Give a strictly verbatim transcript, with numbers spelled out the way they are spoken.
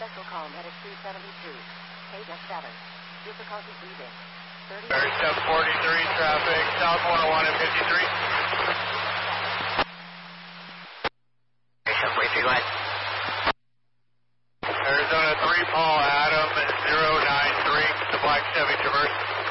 special call medic three seventy-two. K F seven. Difficulty breathing. thirty-seven forty-three traffic, south one oh one and fifty-three. seven forty-three, go ahead. Arizona three, Paul Adam, zero nine three, the Black Chevy Traverse.